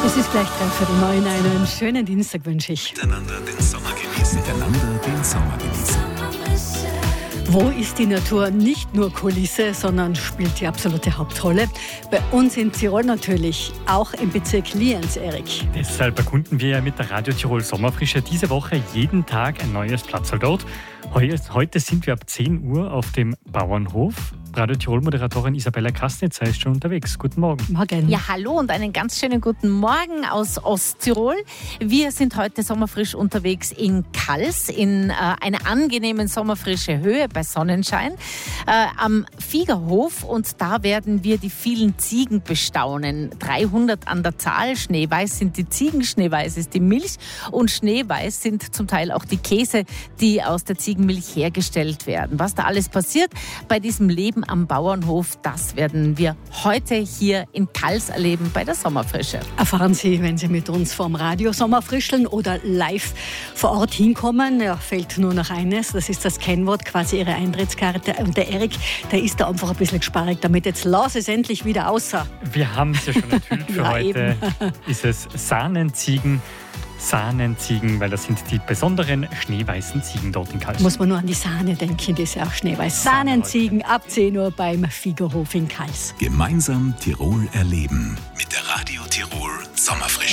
Es ist gleich 3:09. Einen schönen Dienstag wünsche ich. Miteinander den Sommer genießen. Wo ist die Natur nicht nur Kulisse, sondern spielt die absolute Hauptrolle? Bei uns in Tirol natürlich, auch im Bezirk Lienz, Erik. Deshalb erkunden wir ja mit der Radio Tirol Sommerfrische diese Woche jeden Tag ein neues Platzl dort. Heute sind wir ab 10 Uhr auf dem Bauernhof. Radio Tirol-Moderatorin Isabella Kastnitzer ist schon unterwegs. Guten Morgen. Morgen. Ja, hallo und einen ganz schönen guten Morgen aus Osttirol. Wir sind heute sommerfrisch unterwegs in Kals, in einer angenehmen sommerfrische Höhe bei Sonnenschein, am Viegerhof. Und da werden wir die vielen Ziegen bestaunen. 300 an der Zahl. Schneeweiß sind die Ziegen, schneeweiß ist die Milch und schneeweiß sind zum Teil auch die Käse, die aus der Ziegenmilch hergestellt werden. Was da alles passiert bei diesem Leben am Bauernhof, das werden wir heute hier in Kals erleben bei der Sommerfrische. Erfahren Sie, wenn Sie mit uns vom Radio Sommerfrischeln oder live vor Ort hinkommen. Ja, fehlt nur noch eines, das ist das Kennwort, quasi Ihre Eintrittskarte. Und der Erik, der ist da einfach ein bisschen gesparrig damit. Jetzt lass es endlich wieder außer. Wir haben es ja schon enthüllt für Ja, heute. Ist es Sahnenziegen, weil das sind die besonderen schneeweißen Ziegen dort in Kals. Muss man nur an die Sahne denken, die ist ja auch schneeweiß. Sahnenziegen ab 10 Uhr beim Viegerhof in Kals. Gemeinsam Tirol erleben mit der Radio Tirol Sommerfrische.